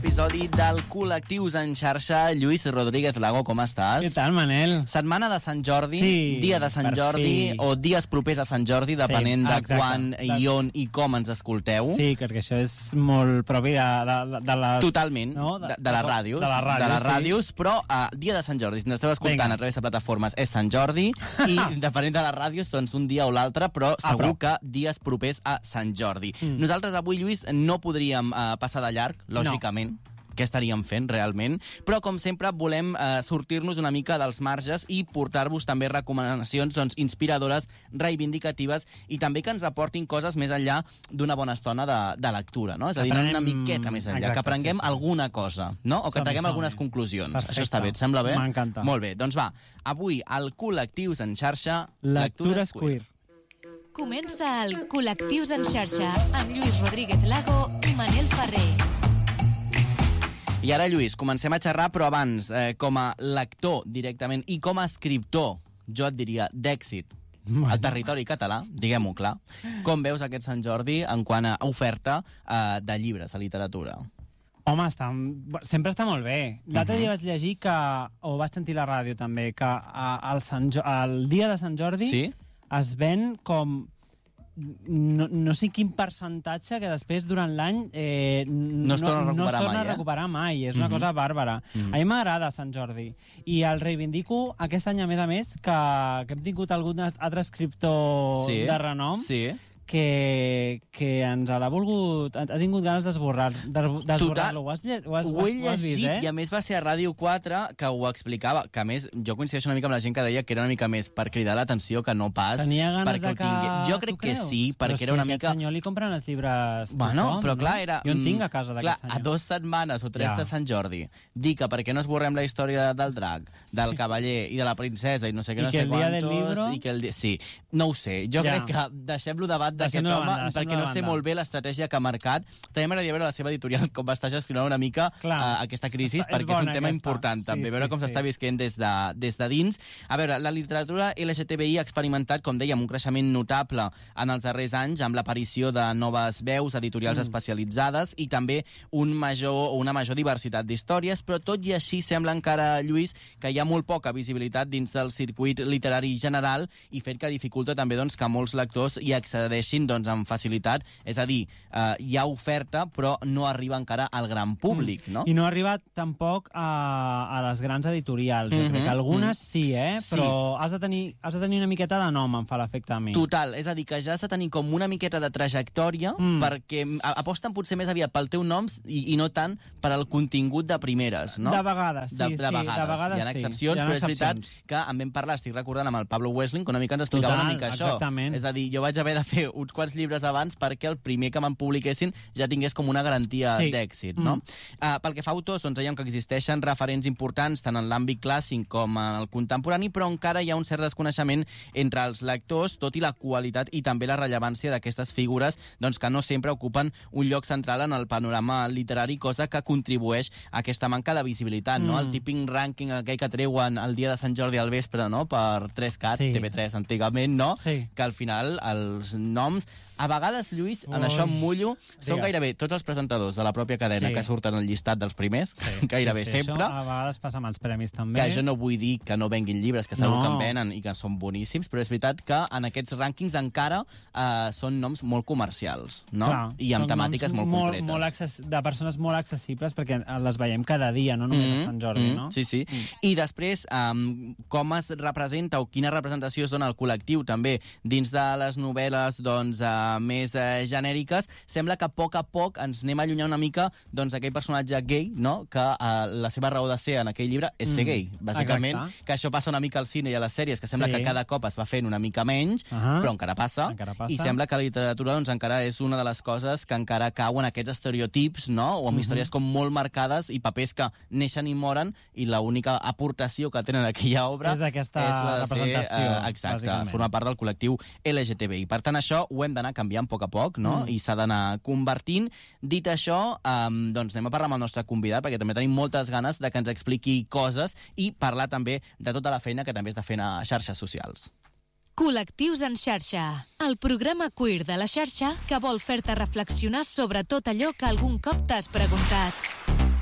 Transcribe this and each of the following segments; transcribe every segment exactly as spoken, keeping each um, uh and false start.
Episodi del Col·lectius en xarxa. Lluís Rodríguez Lago, com estàs? Què tal, Manel? Setmana de Sant Jordi, sí, dia de Sant Jordi fi. o dies propers a Sant Jordi, depenent sí, de quan i on i com ens escolteu. Sí, perquè això és molt propi de, de, de les... Totalment, no? de, de, de les ràdios. De les ràdios, de les ràdios sí. Però uh, dia de Sant Jordi, si ens esteu escoltant Venga. A través de plataformes, és Sant Jordi, i depenent de les ràdios, doncs un dia o l'altre, però segur que dies propers a Sant Jordi. Mm. Nosaltres avui, Lluís, no podríem uh, passar de llarg, lògicament. No. Què estaríem fent, realment? Però, com sempre, volem eh, sortir-nos una mica dels marges i portar-vos també recomanacions doncs, inspiradores, reivindicatives, i també que ens aportin coses més enllà d'una bona estona de, de lectura, no? És a dir, Aprenem... una miqueta més enllà, Exacte, que aprenguem sí, sí. alguna cosa, no? O que traguem algunes conclusions. Perfecte. Això està bé, et sembla bé? M'encanta. Molt bé, doncs va, avui, al Col·lectius en xarxa, Lectures Queer. Comença el Col·lectius en xarxa amb Lluís Rodríguez Lago i Manel Ferrer. I ara, Lluís, comencem a xerrar, però abans, eh, com a lector directament i com a escriptor, jo et diria, d'èxit al territori català, diguem-ho clar, com veus aquest Sant Jordi en quant a oferta eh, de llibres, a literatura? Home, està, sempre està molt bé. L'altre uh -huh. dia vaig llegir que, o vaig sentir a la ràdio també, que el, Sant jo el dia de Sant Jordi sí? es ven com... No, no sé quin percentatge que després, durant l'any, eh, no es torna a recuperar, no es torna mai, a recuperar eh? mai. És una mm -hmm. cosa bàrbara. Mm -hmm. A mi m'agrada Sant Jordi. I el reivindico aquest any, a més a més, que, que hem tingut algun altre escriptor sí, de renom sí. que, que ens l'ha volgut... Ha tingut ganes d'esborrar-lo. Ho has, ho has, ho he ho has llegit, vist, eh? I a més va ser a Ràdio quatre que ho explicava, que a més jo coincideixo una mica amb la gent que deia que era una mica més per cridar l'atenció que no pas Tenia ganes perquè de que... tingués. Jo crec que sí, perquè però era una sí, mica... Aquest senyor li compren els llibres bueno, tothom, però clar, era... Jo en tinc a casa d'aquest senyor. A dues setmanes o tres ja. de Sant Jordi, dir que perquè no esborrem la història del drac, del sí. cavaller i de la princesa i no sé què, I no sé quantos... I que el dia... Sí, no ho sé. Jo ja. crec que deixem-lo debat d'aquest no home, perquè no sé molt bé l'estratègia que ha marcat. També m'agradaria veure la seva editorial com va estar gestionant una mica uh, aquesta crisi, és perquè és, és un tema aquesta. important sí, també, veure sí, com s'està sí. visquent des de, des de dins. A veure, la literatura L G T B I ha experimentat, com dèiem, un creixement notable en els darrers anys amb l'aparició de noves veus, editorials mm. especialitzades i també un major, una major diversitat d'històries, però tot i així sembla encara, Lluís, que hi ha molt poca visibilitat dins del circuit literari general i fet que dificulta també doncs, que molts lectors hi accedeixin doncs, amb facilitat. És a dir, eh, hi ha oferta, però no arriba encara al gran públic, no? I no ha arribat tampoc a, a les grans editorials. Mm-hmm. Jo crec que algunes mm-hmm. sí, eh? Però sí. has, de tenir, has de tenir una miqueta de nom, em fa l'efecte a mi. Total, és a dir, que ja has de tenir com una miqueta de trajectòria mm. perquè aposten potser més aviat pel teu nom i, i no tant per al contingut de primeres, no? De vegades, sí. De, de, sí, vegades. de vegades hi ha excepcions, sí. però és veritat que en vam parlar, estic recordant amb el Pablo Wessling, que una mica ens explicava Total, una mica això. Exactament. És a dir, jo vaig haver de fer uns quants llibres abans perquè el primer que me'n publiquessin ja tingués com una garantia sí. d'èxit, no? Mm. Uh, pel que fa a autors, doncs dèiem que existeixen referents importants tant en l'àmbit clàssic com en el contemporani, però encara hi ha un cert desconeixement entre els lectors, tot i la qualitat i també la rellevància d'aquestes figures, doncs que no sempre ocupen un lloc central en el panorama literari, cosa que contribueix a aquesta manca de visibilitat, mm. no? El típic rànquing aquell que treuen el dia de Sant Jordi al vespre, no? Per tres cat, sí. T V tres antigament, no? Sí. Que al final els noms, a vegades, Lluís, en Ui. això em mullo, són Digues. gairebé tots els presentadors de la pròpia cadena sí. que surten al llistat dels primers, sí. gairebé sí, sí, sempre. Això a vegades passa amb els premis també. Que jo no vull dir que no venguin llibres, que segur no. que en venen i que són boníssims, però és veritat que en aquests rànquings encara eh, són noms molt comercials, no? Clar, i amb temàtiques molt, molt concretes. Molt access... de persones molt accessibles, perquè les veiem cada dia, no només mm-hmm. a Sant Jordi, mm-hmm. no? Sí, sí. Mm. I després, um, com es representa o quina representació es dona al col·lectiu també dins de les novel·les doncs, uh, més uh, genèriques, sembla que a poc a poc ens anem a allunyar una mica doncs, aquell personatge gay, no? Que uh, la seva raó de ser en aquell llibre és ser mm. gay, bàsicament. Exacte. Que això passa una mica al cine i a les sèries, que sembla sí. que cada cop es va fent una mica menys, uh -huh. però encara passa, encara passa, i sembla que la literatura doncs, encara és una de les coses que encara cauen aquests estereotips, no? O amb uh -huh. històries com molt marcades i papers que neixen i moren i l'única aportació que tenen a aquella obra és aquesta és la de representació, ser, uh, exacte, formar part del col·lectiu L G T B I. Per tant, això ho hem d'anar canviant a poc a poc, no? Mm. I s'ha d'anar convertint. Dit això, um, doncs anem a parlar amb el nostre convidat, perquè també tenim moltes ganes de que ens expliqui coses i parlar també de tota la feina que també està fent a xarxes socials. Col·lectius en xarxa, el programa queer de la xarxa que vol fer-te reflexionar sobre tot allò que algun cop t'has preguntat.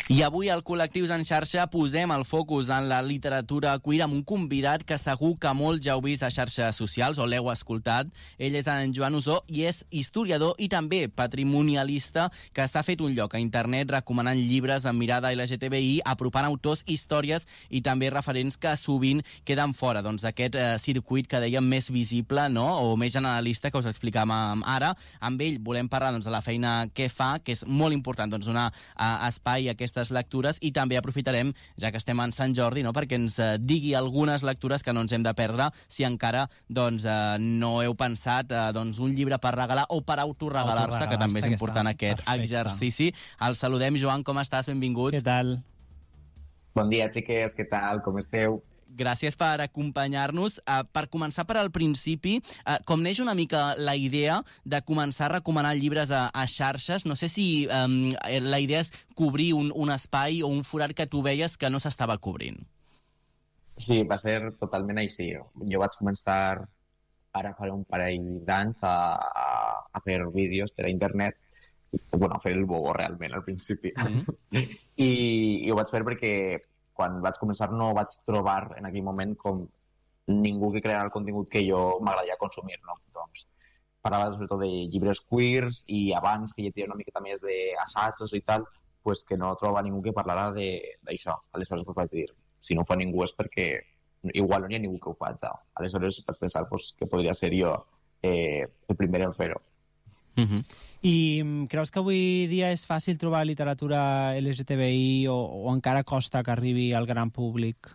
I avui al Col·lectius en xarxa posem el focus en la literatura queer amb un convidat que segur que molts ja heu vist a xarxes socials o l'heu escoltat. Ell és en Joan Usó i és historiador i també patrimonialista que s'ha fet un lloc a internet recomanant llibres amb mirada L G T B I, apropant autors, històries i també referents que sovint queden fora doncs, d'aquest eh, circuit que dèiem més visible, no? O més generalista que us explicàvem ara. Amb ell volem parlar doncs, de la feina que fa, que és molt important doncs, donar eh, espai a aquesta lectures i també aprofitarem, ja que estem en Sant Jordi, no? perquè ens eh, digui algunes lectures que no ens hem de perdre si encara doncs, eh, no heu pensat eh, doncs, un llibre per regalar o per autoregalar-se, que també és important aquest Perfecte. exercici. El saludem, Joan, com estàs? Benvingut. Què tal? Bon dia, xiques, què tal? Com esteu? Gràcies per acompanyar-nos. Uh, per començar per al principi, uh, com neix una mica la idea de començar a recomanar llibres a, a xarxes? No sé si um, la idea és cobrir un, un espai o un forat que tu veies que no s'estava cobrint. Sí, va ser totalment així. Jo vaig començar ara fa un parell d'anys a, a, a fer vídeos per a internet, bueno, a fer el bobo realment al principi. Mm-hmm. I, I ho vaig fer perquè quan vaig començar no vaig trobar en aquell moment com ningú que creara el contingut que jo m'agradaria consumir, no? Doncs parlava sobretot de llibres queers i abans que llegia una miqueta més d'assajos i tal, pues que no trobava ningú que parlara d'això. Aleshores pues, vaig dir, si no ho fa ningú és perquè igual no hi ha ningú que ho faci. Aleshores vaig pensar pues, que podria ser jo eh, el primer en fer-ho. Mm-hmm. I creus que avui dia és fàcil trobar literatura L G T B I o, o encara costa que arribi al gran públic?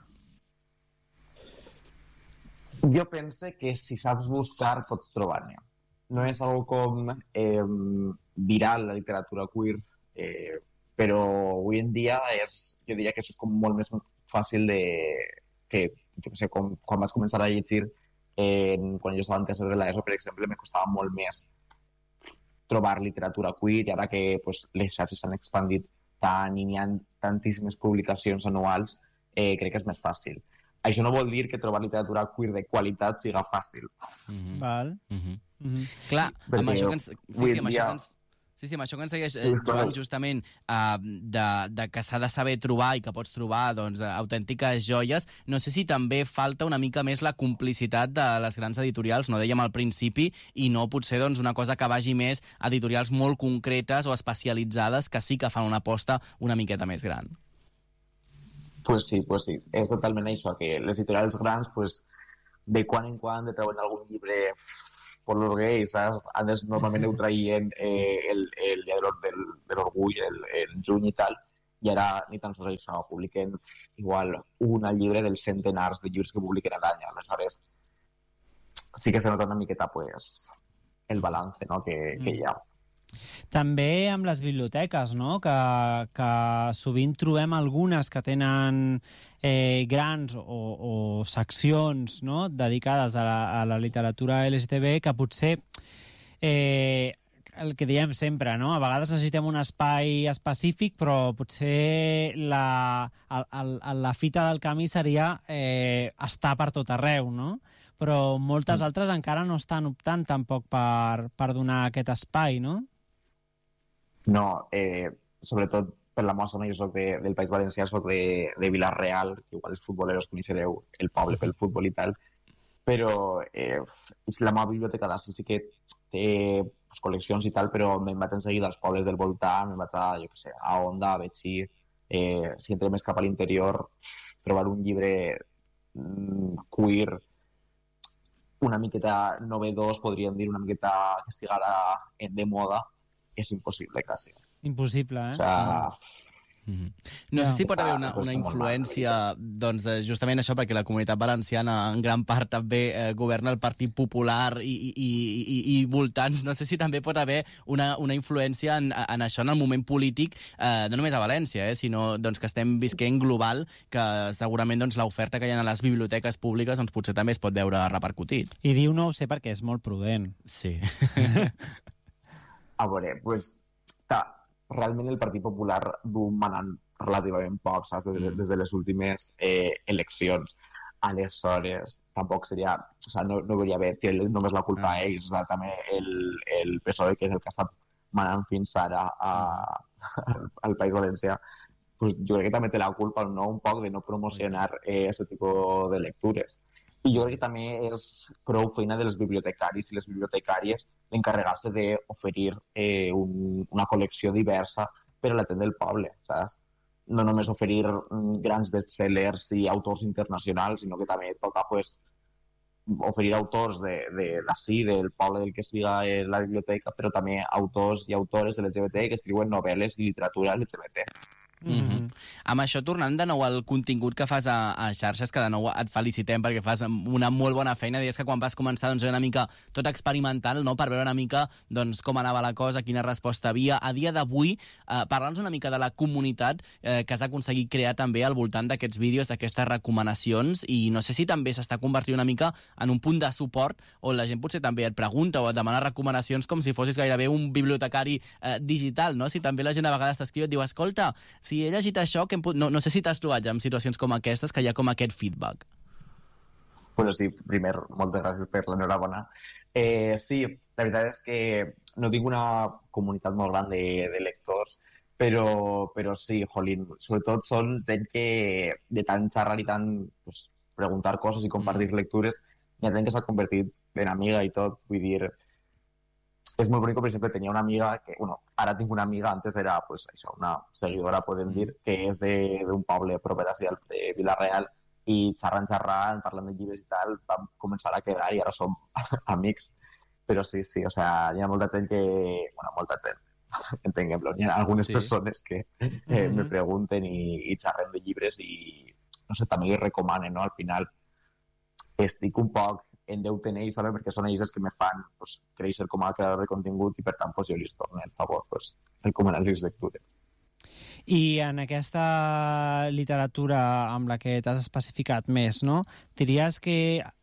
Jo pense que si saps buscar pots trobar-ne. No és algo com eh, viral la literatura queer, eh, però avui en dia és, jo diria que és com molt més fàcil de... que, jo sé, com, quan vas començar a llegir eh, quan jo estava en tercer de l'ESO, per exemple, me costava molt més trobar literatura queer i ara que pues, les xarxes s'han expandit tant i n'hi ha tantíssimes publicacions anuals, eh, crec que és més fàcil. Això no vol dir que trobar literatura queer de qualitat siga fàcil. Mm-hmm. Val. Mm-hmm. Mm-hmm. Clar, Perquè amb això que ens... Sí, sí, amb dia... això que ens... Sí, sí, amb això que ens segueix, eh, Joan, justament, eh, de, de que s'ha de saber trobar i que pots trobar doncs, autèntiques joies, no sé si també falta una mica més la complicitat de les grans editorials, no dèiem al principi, i no potser doncs, una cosa que vagi més a editorials molt concretes o especialitzades que sí que fan una aposta una miqueta més gran. Pues sí, pues sí. És totalment això, que les editorials grans, pues, de quan en quan de treuen algun llibre por los gays, ¿sabes? Antes normalment ho traien eh, el, el dia del, de l'orgull, el, el juny i tal, i ara ni tan sols això, publiquen igual un llibre dels centenars de llibres que publiquen a l'any. Aleshores, sí que se nota una miqueta pues, el balance, no? que, que hi ha. També amb les biblioteques, no? que, que sovint trobem algunes que tenen eh, grans o, o seccions, no? dedicades a la, a la literatura L G T B que potser, eh, el que diem sempre, no? a vegades necessitem un espai específic, però potser la, el, el, la fita del camí seria eh, estar per tot arreu, no? Però moltes altres encara no estan optant tampoc per, per donar aquest espai, no? No, eh, sobretot per la mostra, no? Jo soc de, del País Valencià, soc de, de Vila-real, que igual els futboleros coneixereu el poble pel futbol i tal, però eh, la meva biblioteca d'ací sí que té pues, col·leccions i tal, però me'n vaig en seguida als pobles del voltant, me'n vaig a, jo què sé, a Onda, a Betxí, eh, si entrem més cap a l'interior, trobar un llibre mm, queer una miqueta novedós, podríem dir, una miqueta que estigara de moda, és impossible, quasi. Impossible, eh? O sea... Mm-hmm. No sé si pot haver una, una influència, doncs, justament això, perquè la Comunitat Valenciana en gran part també eh, governa el Partit Popular i, i, i, i voltants. No sé si també pot haver una, una influència en, en això, en el moment polític, eh, no només a València, eh, sinó doncs, que estem visquent global, que segurament doncs, l'oferta que hi ha a les biblioteques públiques doncs, potser també es pot veure repercutit. I diu no ho sé perquè és molt prudent. Sí. A veure, doncs... Pues, realment el Partit Popular du manant relativament poc, saps? Des de, des de les últimes eh, eleccions. Aleshores, tampoc seria... O sigui, no, no hauria d'haver tirat només la culpa a ells. O sigui, també el, el P S O E, que és el que ha estat manant fins ara a, a, al País Valencià, pues jo crec que també té la culpa, no?, un poc de no promocionar aquest eh, tipus de lectures. I jo crec que també és prou feina dels bibliotecaris i les bibliotecàries d'encarregar-se d'oferir eh, un, una col·lecció diversa per a la gent del poble, saps? No només oferir grans bestsellers i autors internacionals, sinó que també toca pues, oferir autors de, de, d'ací, del poble del que siga la biblioteca, però també autors i autores L G B T que escriuen novel·les i literatura L G B T. Mm-hmm. Amb això, tornant de nou al contingut que fas a, a xarxes, que de nou et felicitem perquè fas una molt bona feina. Deies que quan vas començar doncs, era una mica tot experimental, no?, per veure una mica doncs, com anava la cosa, quina resposta havia. A dia d'avui, eh, parla'ns una mica de la comunitat eh, que has aconseguit crear també al voltant d'aquests vídeos, d'aquestes recomanacions, i no sé si també s'està convertint una mica en un punt de suport on la gent potser també et pregunta o et demana recomanacions com si fossis gairebé un bibliotecari eh, digital, no? Si també la gent a vegades t'escriu i et diu, escolta, si he llegit això, que no, no sé si t'has trobat ja en situacions com aquestes, que hi ha com aquest feedback. Bueno, sí, primer, moltes gràcies per l'enhorabona. Eh, sí, la veritat és que no tinc una comunitat molt gran de, de lectors, però, però sí, jolín, sobretot són gent que de tant xerrar i tant pues, preguntar coses i compartir mm. lectures, hi ha gent que s'ha convertit en amiga i tot, vull dir... És molt bonic, per exemple, tenia una amiga que, bueno, ara tinc una amiga, antes era, pues, això, una seguidora, podem dir, que és d'un poble proper d'ací, de Vila-real, i xerrant, xerrant, parlant de llibres i tal, vam començar a quedar i ara som amics. Però sí, sí, o sea, hi ha molta gent que... Bueno, molta gent, entenguem-lo. Hi ha algunes sí. persones que eh, mm-hmm. me pregunten i, i xerrem de llibres i, no sé, també li recomanen, no? Al final estic un poc en deute en ells, també, perquè són ells els que me fan pues, créixer com a creador de contingut i, per tant, pues, jo els torno el favor pues, recomanar-los lectura. I en aquesta literatura amb la que t'has especificat més, no? Diries que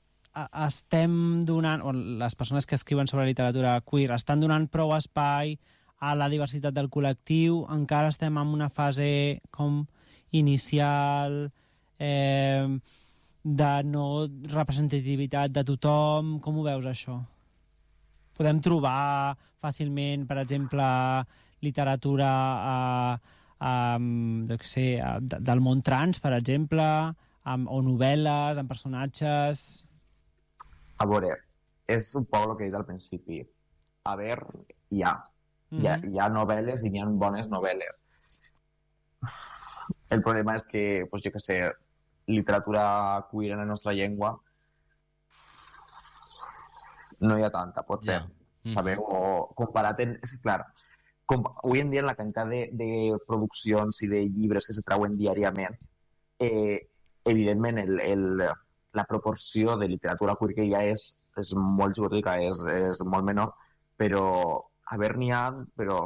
estem donant, o les persones que escriuen sobre literatura queer, estan donant prou espai a la diversitat del col·lectiu? Encara estem en una fase com inicial... Eh, de no representativitat de tothom? Com ho veus, això? Podem trobar fàcilment, per exemple, literatura a, a, jo què sé, a, del món trans, per exemple, amb, o novel·les, amb personatges... A veure, és un poc el que he dit al principi. A veure, hi ha. Mm-hmm. Hi ha, hi ha novel·les i hi ha bones novel·les. El problema és que, pues, jo què sé, literatura queer en la nostra llengua no hi ha tanta, pot ser, yeah. mm-hmm. sabeu? O comparat en... És clar, com, avui en dia en la quantitat de, de produccions i de llibres que se trauen diàriament, eh, evidentment el, el, la proporció de literatura queer que hi ha és, és molt xicoteta, és, és molt menor, però a veure, n'hi ha, però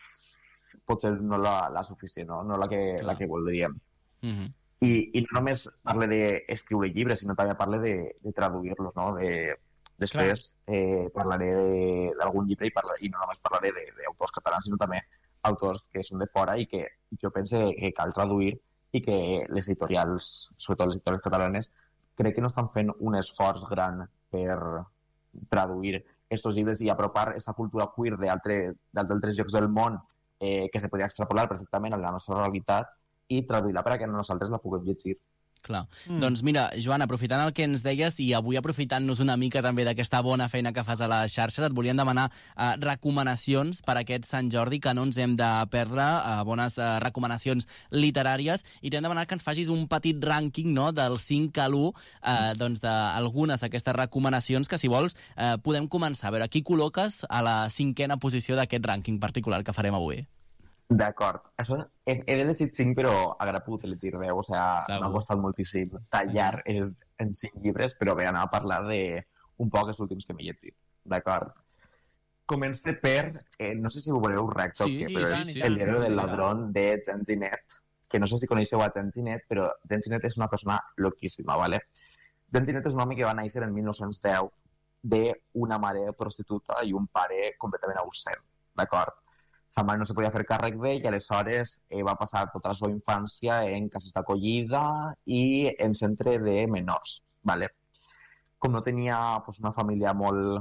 potser no la, la suficient, no, no la, que, la que voldríem. Mm-hmm. I, i no només parle d'escriure llibres, sinó també parle de, de traduir-los, no? De, després eh, parlaré d'algun llibre i, parlaré, i no només parlaré d'autors catalans, sinó també autors que són de fora i que jo penso que cal traduir i que les editorials, sobretot les editorials catalanes, crec que no estan fent un esforç gran per traduir aquests llibres i apropar aquesta cultura queer d'altres llocs del món eh, que se podria extrapolar perfectament a la nostra realitat i traduir-la perquè nosaltres la puguem llegir. Clar. Mm. Doncs mira, Joan, aprofitant el que ens deies i avui aprofitant-nos una mica també d'aquesta bona feina que fas a les xarxes, et volíem demanar uh, recomanacions per a aquest Sant Jordi, que no ens hem de perdre, uh, bones uh, recomanacions literàries, i t'hem demanat que ens facis un petit rànquing, no?, del cinc a l'u, uh, doncs d'algunes d'aquestes recomanacions que, si vols, uh, podem començar. A veure, qui col·loques a la cinquena posició d'aquest rànquing particular que farem avui? D'acord. Això he, he de llegir cinc, però haurà pogut llegir deu, o sigui, m'ha costat moltíssim tallar és, en cinc llibres, però bé, anar a parlar d'un poc els últims que m'he llegit. D'acord. Començo per, eh, no sé si ho voleu recte sí, o què, però sí, és sí, El diario sí, del ladrón sí. de Jen Zinet, que no sé si coneixeu a Jen Zinet, però Jen Zinet és una persona loquíssima, ¿vale? Jen Zinet és un home que va néixer en mil nou-cents deu d'una mare prostituta i un pare completament absent, d'acord? Sa mare no se podia fer càrrec d'ell i aleshores eh, va passar tota la seva infància en cases d'acollida i en centre de menors. ¿Vale? Com no tenia pues, una família molt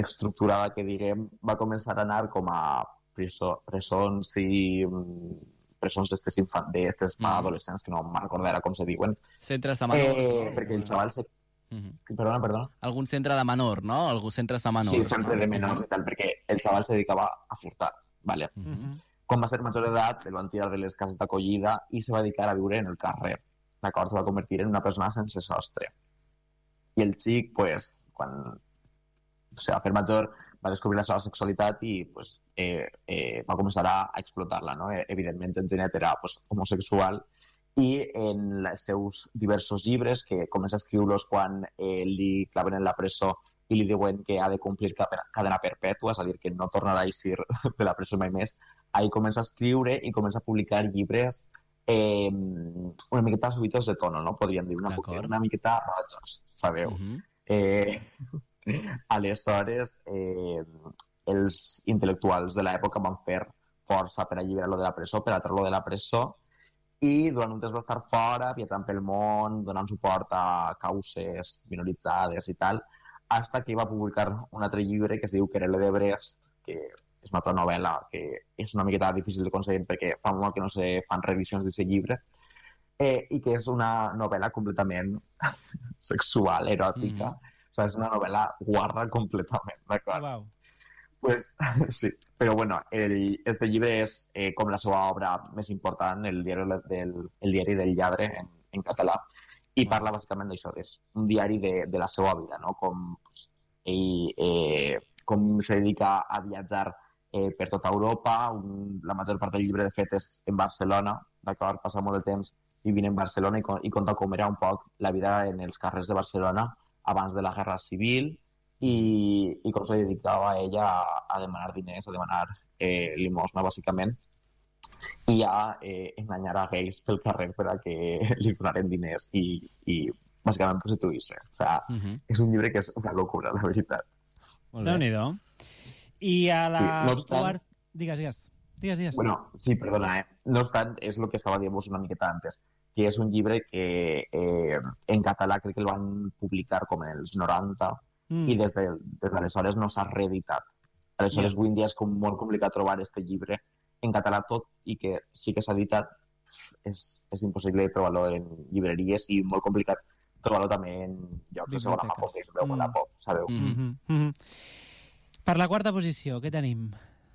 estructurada, que diguem, va començar a anar com a presó, presons i presons d'estes infant... d'estes mm. adolescents, que no me'n recordo ara com se diuen. Centres de menors, eh, no? Perquè el xaval se... Mm-hmm. Perdona, perdona. Algun centre de menor, no? Algun centre de menors. Sí, centre no? de menors i tal, perquè el xaval se dedicava a furtar, vale? Mm-hmm. Quan va ser major d'edat, el van tirar de les cases d'acollida i se va dedicar a viure en el carrer, d'acord? Se va convertir en una persona sense sostre. I el xic, pues, quan o sigui, a fer major, va descobrir la seva sexualitat i pues, eh, eh, va començar a explotar-la, no? Eh, evidentment, Genet era pues, homosexual i en els seus diversos llibres, que comença a escriure-los quan eh, li claven en la presó i li diuen que ha de complir cadena perpètua, és a dir, que no tornarà a eixir de la presó mai més, ahí comença a escriure i comença a publicar llibres eh, una miqueta subitos de tono, no? Podríem dir, una, una miqueta rojos, sabeu? Uh-huh. eh, aleshores, eh, els intel·lectuals de l'època van fer força per alliberar-lo de la presó, per atreure-lo de la presó, i durant un temps va estar fora, viatjant pel món, donant suport a causes minoritzades i tal, hasta que va publicar un altre llibre que es diu Querelle de Brest, que és una altra novel·la que és una miqueta difícil de aconseguir perquè fa molt que no se fan revisions d'aquest llibre, eh, i que és una novel·la completament sexual, eròtica. Mm. O sigui, és una novel·la guarra completament, d'acord? Wow. Pues, sí, però bueno, el, este llibre és eh, com la seva obra més important, el diari del, el diari del lladre en, en català, i wow. Parla bàsicament d'això, és un diari de, de la seva vida, no? Com pues, ell eh, com se dedica a viatjar eh, per tota Europa, un, la major part del llibre de fet és en Barcelona, d'acord? Passa molt de temps vivint en Barcelona i, i conta com era un poc la vida en els carrers de Barcelona abans de la Guerra Civil, i, i com se dedicava a ella a, a demanar diners, a demanar eh, limosna, bàsicament, i a eh, enganyar a gais pel carrer per a que li donaren diners i, i bàsicament prostituir-se. O sigui, uh-huh. És un llibre que és una locura, la veritat. Déu-n'hi-do. I a la... Sí, no obstant... quart... Digues, digues. Digues, digues. Bueno, sí, perdona, eh? No obstant, és el que estava dient-vos una miqueta antes, que és un llibre que eh, en català crec que el van publicar com en els noranta, Mm. i des d'aleshores de, no s'ha reeditat. Aleshores, yeah. avui en dia és com molt complicat trobar este llibre en català tot, i que sí que s'ha editat, és, és impossible trobar-lo en llibreries i molt complicat trobar-lo també en llocs de segona mà, que es veu mm. pop, sabeu? Mm-hmm. Mm-hmm. Per la quarta posició, què tenim?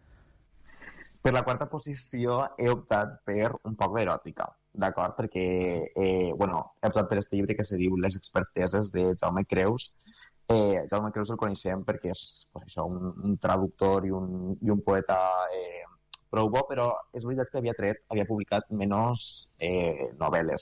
Per la quarta posició he optat per un poc d'eròtica, d'acord? Perquè, eh, bueno, he optat per este llibre que se diu Les experteses de Jaume Creus. Eh, Jaume Creus el coneixem perquè és pues, això, un, un traductor i un, i un poeta eh, prou bo, però és veritat que havia tret, havia publicat menys eh, novel·les.